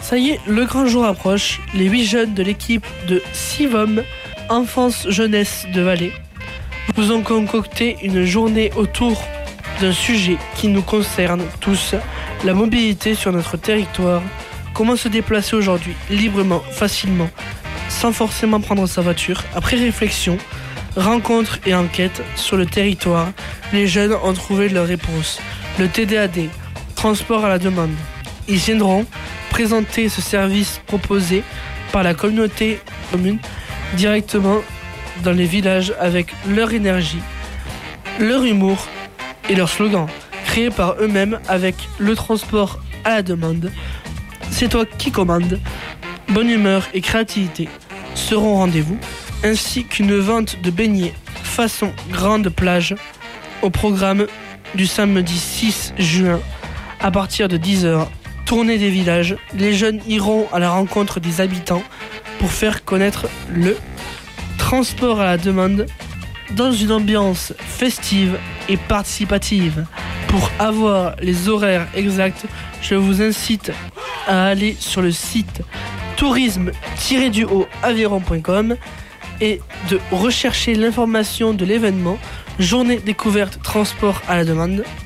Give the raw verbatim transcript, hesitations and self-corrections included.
Ça y est, le grand jour approche. Les huit jeunes de l'équipe de Sivom, Enfance Jeunesse de Valais, vous ont concocté une journée autour d'un sujet qui nous concerne tous, la mobilité sur notre territoire. Comment se déplacer aujourd'hui, librement, facilement, sans forcément prendre sa voiture. Après réflexion, rencontre et enquête sur le territoire, les jeunes ont trouvé leur réponse. Le T D A D, transport à la demande. Ils viendront présenter ce service proposé par la communauté commune directement dans les villages avec leur énergie, leur humour et leur slogan, créés par eux-mêmes avec le transport à la demande. C'est toi qui commandes. Bonne humeur et créativité seront au rendez-vous, ainsi qu'une vente de beignets façon grande plage au programme du samedi six juin à partir de dix heures. Tournée des villages, les jeunes iront à la rencontre des habitants pour faire connaître le transport à la demande dans une ambiance festive et participative. Pour avoir les horaires exacts, je vous incite à aller sur le site tourisme tiret du haut aveyron point com et de rechercher l'information de l'événement Journée découverte transport à la demande.